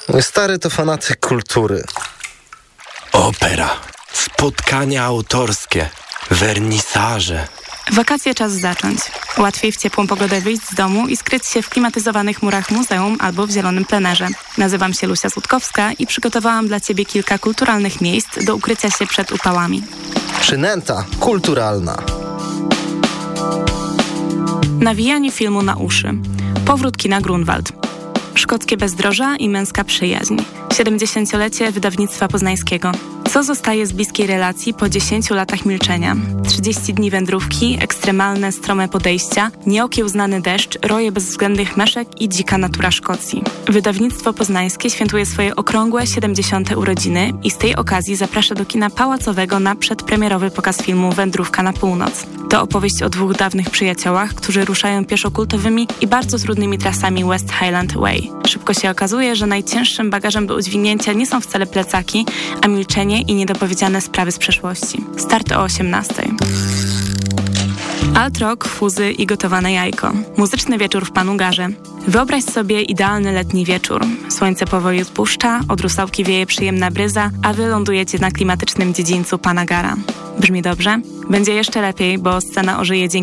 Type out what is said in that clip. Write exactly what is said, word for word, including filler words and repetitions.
Mój stary to fanatyk kultury. Opera, spotkania autorskie, wernisaże. Wakacje czas zacząć. Łatwiej w ciepłą pogodę wyjść z domu i skryć się w klimatyzowanych murach muzeum albo w zielonym plenerze. Nazywam się Lucia Sutkowska i przygotowałam dla Ciebie kilka kulturalnych miejsc do ukrycia się przed upałami. Przynęta kulturalna. Nawijanie filmu na uszy. Powrót kina Grunwald. Szkockie bezdroża i męska przyjaźń. siedemdziesięciolecie wydawnictwa poznańskiego. Co zostaje z bliskiej relacji po dziesięciu latach milczenia? trzydzieści dni wędrówki, ekstremalne, strome podejścia, nieokiełznany deszcz, roje bezwzględnych meszek i dzika natura Szkocji. Wydawnictwo poznańskie świętuje swoje okrągłe siedemdziesiąte urodziny i z tej okazji zaprasza do kina pałacowego na przedpremierowy pokaz filmu Wędrówka na północ. To opowieść o dwóch dawnych przyjaciołach, którzy ruszają pieszo kultowymi i bardzo trudnymi trasami West Highland Way. Szybko się okazuje, że najcięższym bagażem do udźwignięcia nie są wcale plecaki, a milczenie i niedopowiedziane sprawy z przeszłości. Start o osiemnastej. Alt rock, fuzy i gotowane jajko. Muzyczny wieczór w Panugarze. Wyobraź sobie idealny letni wieczór. Słońce powoli odpuszcza, od rusałki wieje przyjemna bryza, a wy lądujecie na klimatycznym dziedzińcu Panagara. Brzmi dobrze? Będzie jeszcze lepiej, bo scena ożyje dzięki